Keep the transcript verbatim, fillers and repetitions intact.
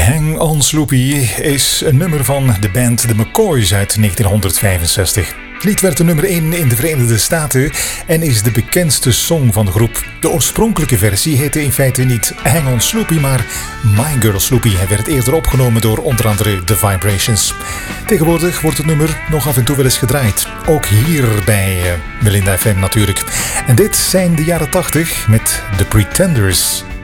Hang On Sloopy is een nummer van de band The McCoys uit negentienhonderdvijfenzestig. Het lied werd de nummer één in de Verenigde Staten en is de bekendste song van de groep. De oorspronkelijke versie heette in feite niet Hang On Sloopy, maar My Girl Sloopy. Hij werd eerder opgenomen door onder andere The Vibrations. Tegenwoordig wordt het nummer nog af en toe wel eens gedraaid. Ook hier bij uh, Melinda F M natuurlijk. En dit zijn de jaren tachtig met The Pretenders.